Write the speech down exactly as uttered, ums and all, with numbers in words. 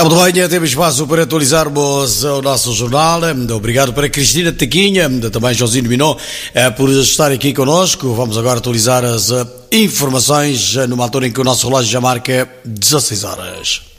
Muito bem, temos espaço para atualizarmos o nosso jornal. Obrigado para Cristina Tequinha, também Josinho Minó, por estar aqui connosco. Vamos agora atualizar as informações numa altura em que o nosso relógio já marca dezasseis horas.